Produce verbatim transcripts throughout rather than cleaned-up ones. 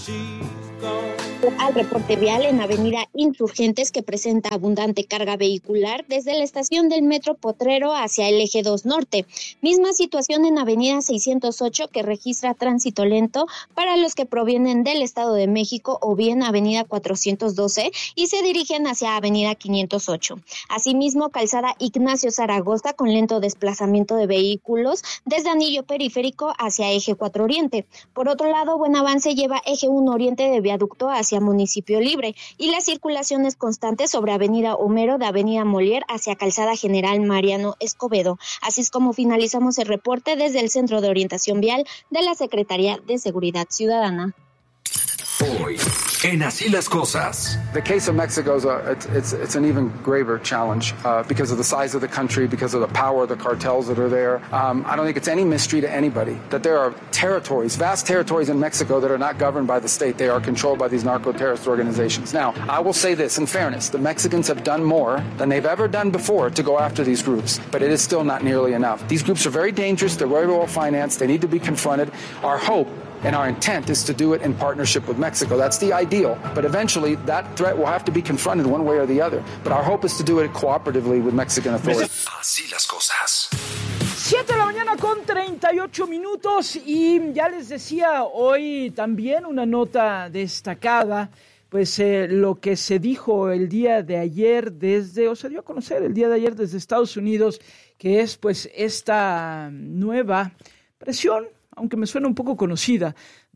Al reporte vial en Avenida Insurgentes, que presenta abundante carga vehicular desde la estación del Metro Potrero hacia el Eje dos Norte. Misma situación en Avenida seiscientos ocho, que registra tránsito lento para los que provienen del Estado de México o bien Avenida cuatrocientos doce y se dirigen hacia Avenida quinientos ocho. Asimismo, calzada Ignacio Zaragoza con lento desplazamiento de vehículos desde Anillo Periférico hacia Eje cuatro Oriente. Por otro lado, buen avance lleva Eje uno Oriente de Viaducto hacia Municipio Libre y la circulación es constante sobre Avenida Homero de Avenida Molière hacia Calzada General Mariano Escobedo. Así es como finalizamos el reporte desde el Centro de Orientación Vial de la Secretaría de Seguridad Ciudadana. Hoy, en Así las Cosas. The case of Mexico is a, it's, it's, it's an even graver challenge uh, because of the size of the country, because of the power of the cartels that are there. Um, I don't think it's any mystery to anybody that there are territories, vast territories in Mexico that are not governed by the state. They are controlled by these narco-terrorist organizations. Now, I will say this in fairness, the Mexicans have done more than they've ever done before to go after these groups, but it is still not nearly enough. These groups are very dangerous, they're very well financed, they need to be confronted. Our hope and our intent is to do it in partnership with Mexico. That's the ideal, but eventually that threat will have to be confronted one way or the other. But our hope is to do it cooperatively with Mexican authorities. Así las cosas. siete de la mañana con treinta y ocho minutos y ya les decía hoy también una nota destacada, pues eh, lo que se dijo el día de ayer desde, o se dio a conocer el día de ayer desde Estados Unidos, que es pues esta nueva presión, aunque me suena un poco conocida,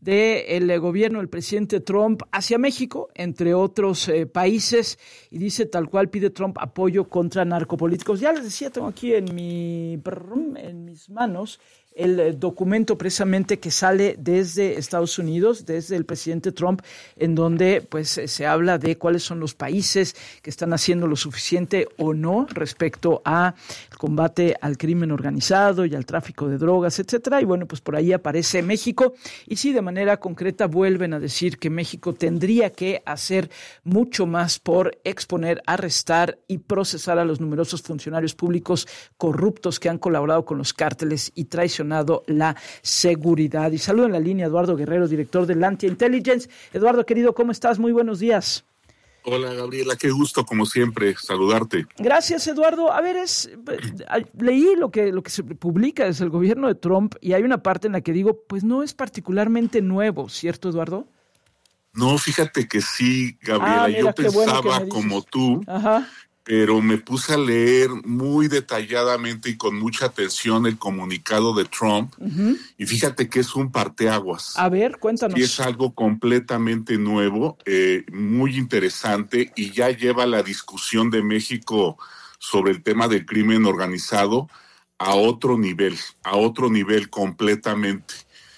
del gobierno del presidente Trump hacia México, entre otros eh, países, y dice tal cual, pide Trump apoyo contra narcopolíticos. Ya les decía, tengo aquí en mi en mis manos el documento precisamente que sale desde Estados Unidos, desde el presidente Trump, en donde pues se habla de cuáles son los países que están haciendo lo suficiente o no respecto a el combate al crimen organizado y al tráfico de drogas, etcétera. Y bueno, pues por ahí aparece México. Y sí, de manera concreta vuelven a decir que México tendría que hacer mucho más por exponer, arrestar y procesar a los numerosos funcionarios públicos corruptos que han colaborado con los cárteles y traicionado la seguridad. Y saludo en la línea a Eduardo Guerrero, director de Lantia Intelligence. Eduardo, querido, ¿cómo estás? Muy buenos días. Hola, Gabriela, qué gusto, como siempre, saludarte. Gracias, Eduardo. A ver, es leí lo que, lo que se publica desde el gobierno de Trump y hay una parte en la que digo, pues no es particularmente nuevo, ¿cierto, Eduardo? No, fíjate que sí, Gabriela. Ah, mira, yo pensaba bueno como tú, Ajá. pero me puse a leer muy detalladamente y con mucha atención el comunicado de Trump, uh-huh. y fíjate que es un parteaguas. A ver, cuéntanos. Y es algo completamente nuevo, eh, muy interesante, y ya lleva la discusión de México sobre el tema del crimen organizado a otro nivel, a otro nivel completamente.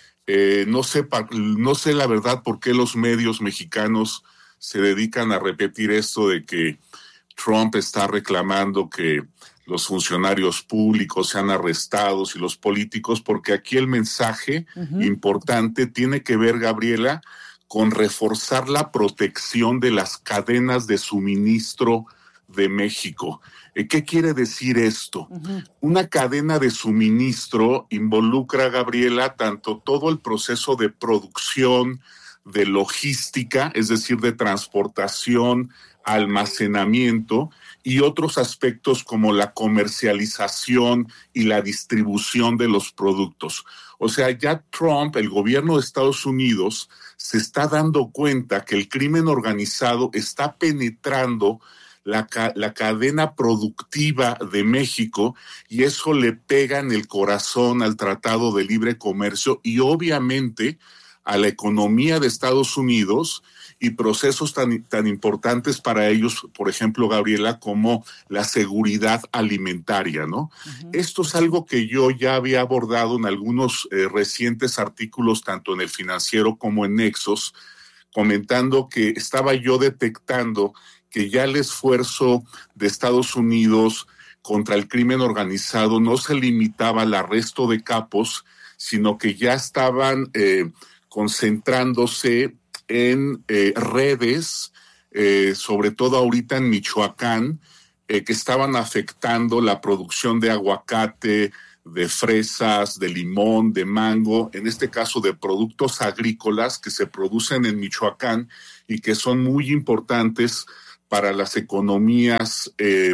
Eh, no sé, no sé la verdad por qué los medios mexicanos se dedican a repetir esto de que Trump está reclamando que los funcionarios públicos sean arrestados y los políticos, porque aquí el mensaje uh-huh. importante tiene que ver, Gabriela, con reforzar la protección de las cadenas de suministro de México. ¿Qué quiere decir esto? Uh-huh. Una cadena de suministro involucra, Gabriela, tanto todo el proceso de producción, de logística, es decir, de transportación, almacenamiento y otros aspectos como la comercialización y la distribución de los productos. O sea, ya Trump, el gobierno de Estados Unidos, se está dando cuenta que el crimen organizado está penetrando La, ca- la cadena productiva de México y eso le pega en el corazón al Tratado de Libre Comercio y obviamente a la economía de Estados Unidos y procesos tan, tan importantes para ellos, por ejemplo, Gabriela, como la seguridad alimentaria, ¿no? Uh-huh. Esto es algo que yo ya había abordado en algunos eh, recientes artículos, tanto en El Financiero como en Nexos, comentando que estaba yo detectando que ya el esfuerzo de Estados Unidos contra el crimen organizado no se limitaba al arresto de capos, sino que ya estaban eh, concentrándose en eh, redes, eh, sobre todo ahorita en Michoacán, eh, que estaban afectando la producción de aguacate, de fresas, de limón, de mango, en este caso de productos agrícolas que se producen en Michoacán y que son muy importantes para las economías eh,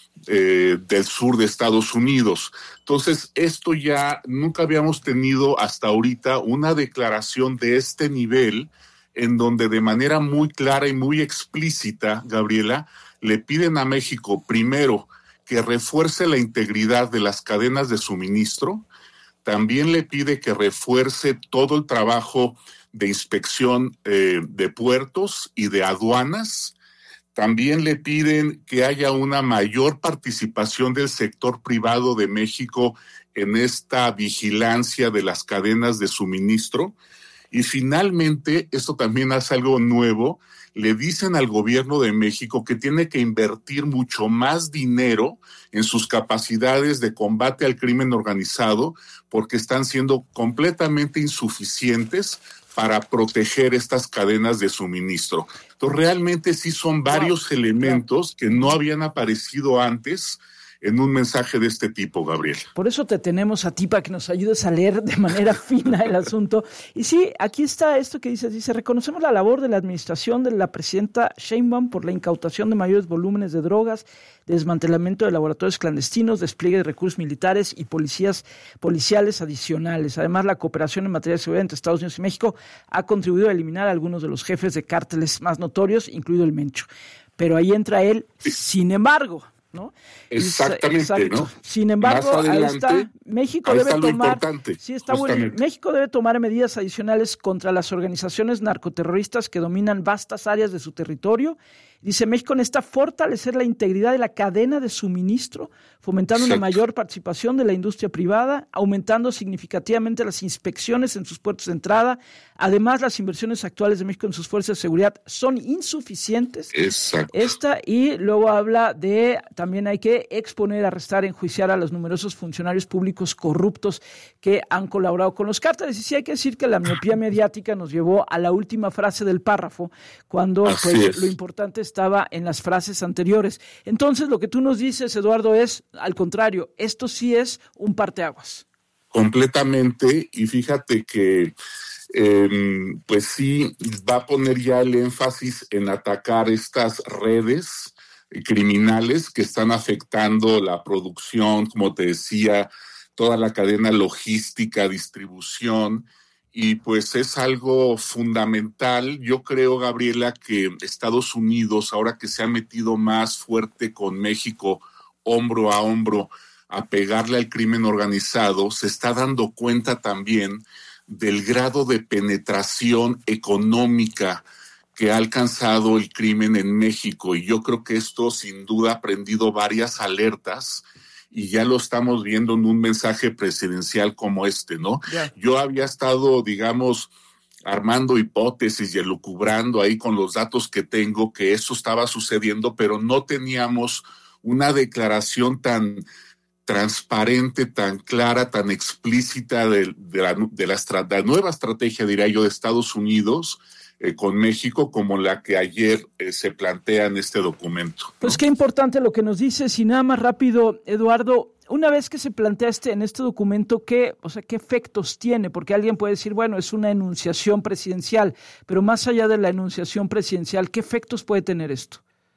eh, del sur de Estados Unidos. Entonces, esto ya nunca habíamos tenido hasta ahorita una declaración de este nivel en donde de manera muy clara y muy explícita, Gabriela, le piden a México primero que refuerce la integridad de las cadenas de suministro, también le pide que refuerce todo el trabajo de inspección eh, de puertos y de aduanas, también le piden que haya una mayor participación del sector privado de México en esta vigilancia de las cadenas de suministro, y finalmente, esto también hace algo nuevo, le dicen al gobierno de México que tiene que invertir mucho más dinero en sus capacidades de combate al crimen organizado porque están siendo completamente insuficientes para proteger estas cadenas de suministro. Entonces, realmente sí son varios elementos que no habían aparecido antes en un mensaje de este tipo, Gabriel. Por eso te tenemos a ti, para que nos ayudes a leer de manera fina el asunto. Y sí, aquí está esto que dice, dice, reconocemos la labor de la administración de la presidenta Sheinbaum por la incautación de mayores volúmenes de drogas, desmantelamiento de laboratorios clandestinos, despliegue de recursos militares y policías policiales adicionales. Además, la cooperación en materia de seguridad entre Estados Unidos y México ha contribuido a eliminar a algunos de los jefes de cárteles más notorios, incluido el Mencho. Pero ahí entra él, sin embargo, ¿no? Exactamente, Exacto. ¿no? Sin embargo, adelante, ahí está, México ahí debe está tomar, importante, sí está bueno, México debe tomar medidas adicionales contra las organizaciones narcoterroristas que dominan vastas áreas de su territorio. Dice, México necesita fortalecer la integridad de la cadena de suministro, fomentando Exacto. una mayor participación de la industria privada, aumentando significativamente las inspecciones en sus puertos de entrada. Además, las inversiones actuales de México en sus fuerzas de seguridad son insuficientes. Exacto. Esta, y luego habla de, también hay que exponer, arrestar, enjuiciar a los numerosos funcionarios públicos corruptos que han colaborado con los cárteles. Y sí hay que decir que la miopía mediática nos llevó a la última frase del párrafo, cuando pues, lo importante es estaba en las frases anteriores. Entonces, lo que tú nos dices, Eduardo, es, al contrario, esto sí es un parteaguas. Completamente, y fíjate que eh, pues sí va a poner ya el énfasis en atacar estas redes criminales que están afectando la producción, como te decía, toda la cadena logística, distribución. Y pues es algo fundamental. Yo creo, Gabriela, que Estados Unidos, ahora que se ha metido más fuerte con México, hombro a hombro, a pegarle al crimen organizado, se está dando cuenta también del grado de penetración económica que ha alcanzado el crimen en México. Y yo creo que esto sin duda ha prendido varias alertas, y ya lo estamos viendo en un mensaje presidencial como este, ¿no? Yeah. Yo había estado, digamos, armando hipótesis y elucubrando ahí con los datos que tengo que eso estaba sucediendo, pero no teníamos una declaración tan transparente, tan clara, tan explícita de, de, la, de la, de la nueva estrategia, diría yo, de Estados Unidos Eh, con México, como la que ayer eh, se plantea en este documento, ¿no? Pues qué importante lo que nos dices, y nada más rápido, Eduardo, una vez que se plantea este, en este documento, ¿qué, o sea, ¿qué efectos tiene? Porque alguien puede decir, bueno, es una enunciación presidencial, pero más allá de la enunciación presidencial, ¿qué efectos puede tener esto?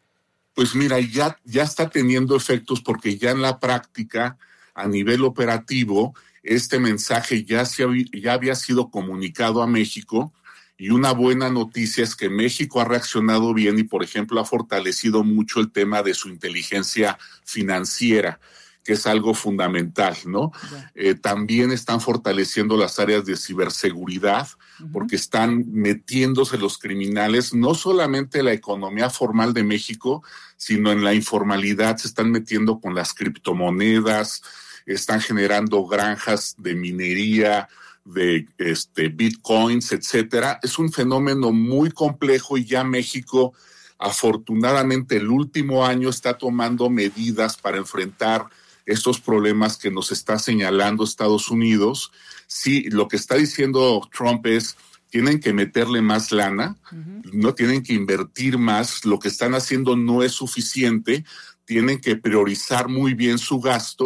Pues mira, ya, ya está teniendo efectos, porque ya en la práctica, a nivel operativo, este mensaje ya, se, ya había sido comunicado a México. Y una buena noticia es que México ha reaccionado bien y, por ejemplo, ha fortalecido mucho el tema de su inteligencia financiera, que es algo fundamental, ¿no? Yeah. Eh, también están fortaleciendo las áreas de ciberseguridad, uh-huh. porque están metiéndose los criminales, no solamente en la economía formal de México, sino en la informalidad, se están metiendo con las criptomonedas, están generando granjas de minería, de este bitcoins, etcétera. Es un fenómeno muy complejo y ya México, afortunadamente, el último año está tomando medidas para enfrentar estos problemas que nos está señalando Estados Unidos. Sí, lo que está diciendo Trump es, tienen que meterle más lana, uh-huh. no tienen que invertir más, lo que están haciendo no es suficiente, tienen que priorizar muy bien su gasto.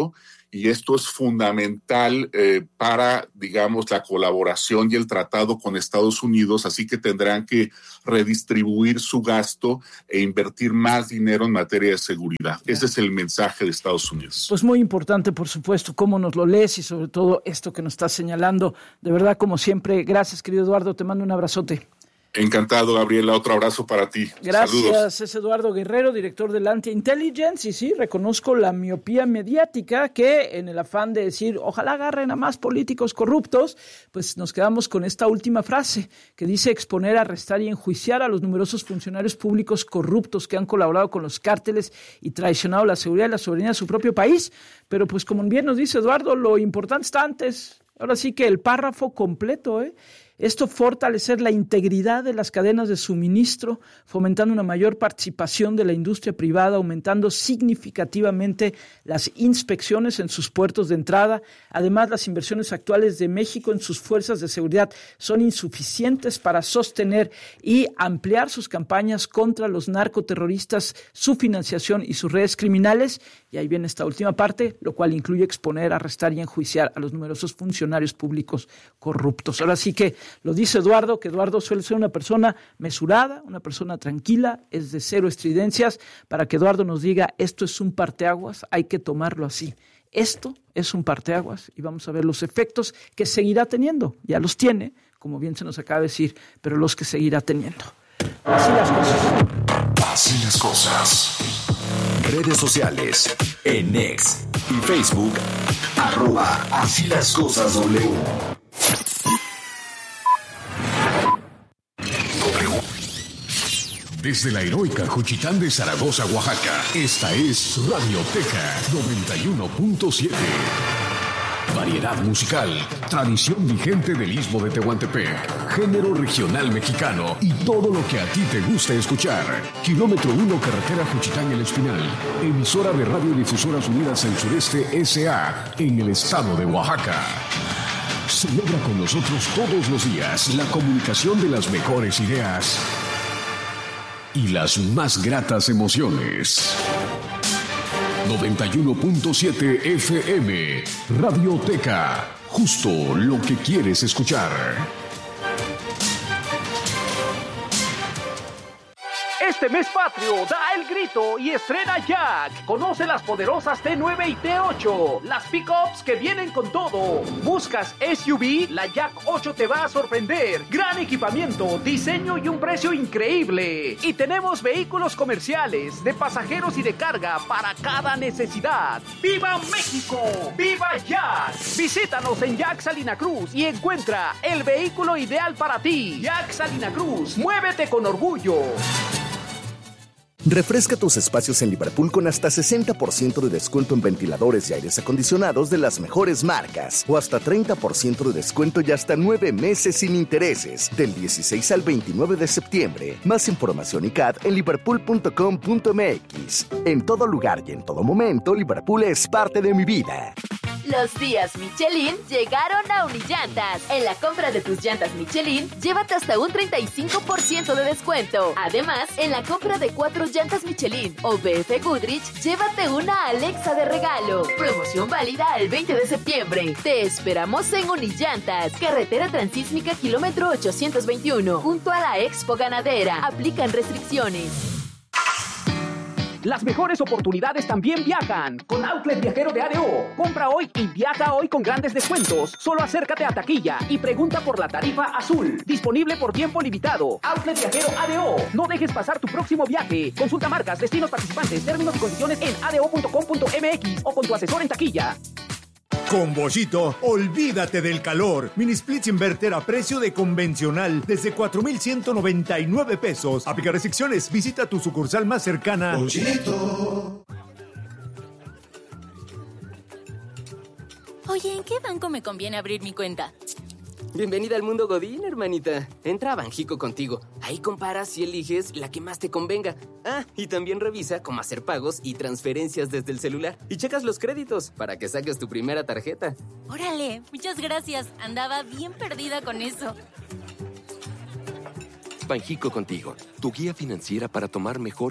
y esto es fundamental eh, para, digamos, la colaboración y el tratado con Estados Unidos, así que tendrán que redistribuir su gasto e invertir más dinero en materia de seguridad. Ese es el mensaje de Estados Unidos. Pues muy importante, por supuesto, cómo nos lo lees y sobre todo esto que nos estás señalando. De verdad, como siempre, gracias, querido Eduardo, te mando un abrazote. Encantado, Gabriela. Otro abrazo para ti. Gracias. Saludos. Es Eduardo Guerrero, director del Anti-Intelligence. Y sí, reconozco la miopía mediática que en el afán de decir, ojalá agarren a más políticos corruptos, pues nos quedamos con esta última frase que dice exponer, arrestar y enjuiciar a los numerosos funcionarios públicos corruptos que han colaborado con los cárteles y traicionado la seguridad y la soberanía de su propio país. Pero pues como bien nos dice Eduardo, lo importante está antes. Ahora sí que el párrafo completo, ¿eh? Esto fortalecer la integridad de las cadenas de suministro, fomentando una mayor participación de la industria privada, aumentando significativamente las inspecciones en sus puertos de entrada. Además, las inversiones actuales de México en sus fuerzas de seguridad son insuficientes para sostener y ampliar sus campañas contra los narcoterroristas, su financiación y sus redes criminales. Y ahí viene esta última parte, lo cual incluye exponer, arrestar y enjuiciar a los numerosos funcionarios públicos corruptos. Ahora sí que lo dice Eduardo, que Eduardo suele ser una persona mesurada, una persona tranquila, es de cero estridencias, para que Eduardo nos diga, esto es un parteaguas, hay que tomarlo así. Esto es un parteaguas y vamos a ver los efectos que seguirá teniendo. Ya los tiene, como bien se nos acaba de decir, pero los que seguirá teniendo. Así las cosas. Así las cosas. Redes sociales, en X y Facebook, arroba Así las cosas W. Desde la heroica Juchitán de Zaragoza, Oaxaca, esta es Radioteca noventa y uno punto siete. Variedad musical, tradición vigente del Istmo de Tehuantepec, género regional mexicano y todo lo que a ti te gusta escuchar. Kilómetro uno, carretera Juchitán El Espinal, emisora de Radiodifusoras Unidas del Sureste S A en el estado de Oaxaca. Celebra con nosotros todos los días la comunicación de las mejores ideas y las más gratas emociones. noventa y uno punto siete F M, Radioteca, justo lo que quieres escuchar. Este mes patrio, da el grito y estrena Jack. Conoce las poderosas T nueve y T ocho, las pickups que vienen con todo. ¿Buscas S U V? La Jack ocho te va a sorprender. Gran equipamiento, diseño y un precio increíble. Y tenemos vehículos comerciales, de pasajeros y de carga para cada necesidad. ¡Viva México! ¡Viva Jack! Visítanos en Jack Salina Cruz y encuentra el vehículo ideal para ti. Jack Salina Cruz, muévete con orgullo. Refresca tus espacios en Liverpool con hasta sesenta por ciento de descuento en ventiladores y aires acondicionados de las mejores marcas, o hasta treinta por ciento de descuento y hasta nueve meses sin intereses, del dieciséis al veintinueve de septiembre. Más información y C A D en liverpool punto com punto m x. En todo lugar y en todo momento, Liverpool es parte de mi vida. Los días Michelin llegaron a Unillantas. En la compra de tus llantas Michelin, llévate hasta un treinta y cinco por ciento de descuento. Además, en la compra de cuatro llantas Michelin o B F Goodrich, llévate una Alexa de regalo. Promoción válida el veinte de septiembre. Te esperamos en Unillantas, carretera transísmica kilómetro ochocientos veintiuno, junto a la Expo Ganadera. Aplican restricciones. Las mejores oportunidades también viajan con Outlet Viajero de A D O. Compra hoy y viaja hoy con grandes descuentos. Solo acércate a taquilla y pregunta por la tarifa azul. Disponible por tiempo limitado. Outlet Viajero A D O. No dejes pasar tu próximo viaje. Consulta marcas, destinos participantes, términos y condiciones en a d o punto com punto m x o con tu asesor en taquilla. Con Bollito, olvídate del calor. Mini splits inverter a precio de convencional desde cuatro mil ciento noventa y nueve pesos. Aplica restricciones. Visita tu sucursal más cercana. Bollito. Oye, ¿en qué banco me conviene abrir mi cuenta? Bienvenida al mundo Godín, hermanita. Entra a Banjico contigo. Ahí comparas y eliges la que más te convenga. Ah, y también revisa cómo hacer pagos y transferencias desde el celular. Y checas los créditos para que saques tu primera tarjeta. Órale, muchas gracias. Andaba bien perdida con eso. Banjico contigo, tu guía financiera para tomar mejores